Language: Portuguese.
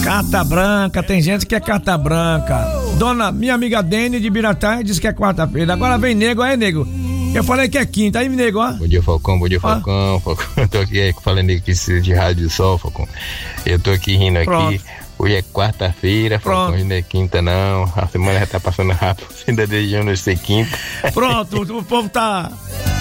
Carta branca, tem gente que é carta branca. Minha amiga Dene de Biratã disse que é quarta-feira. Agora vem nego, aí nego. Eu falei que é quinta, aí nego, ó. Bom dia, Falcão, Falcão. Eu tô aqui falando aqui de Rádio Sol, Falcão. Eu tô aqui rindo aqui. Hoje é quarta-feira, Falcão, hoje não é quinta não. A semana já tá passando rápido, ainda desejando ser quinta. Pronto, o povo tá